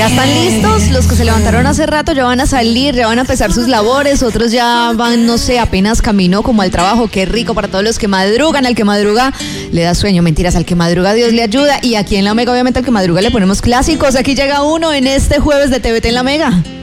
¿Ya están listos? Los que se levantaron hace rato ya van a salir, ya van a empezar sus labores, otros ya van, no sé, apenas camino como al trabajo. Qué rico para todos los que madrugan. Al que madruga le da sueño, mentiras, al que madruga Dios le ayuda. Y aquí en La Mega, obviamente, al que madruga le ponemos clásicos. Aquí llega uno en este jueves de TVT en La Mega.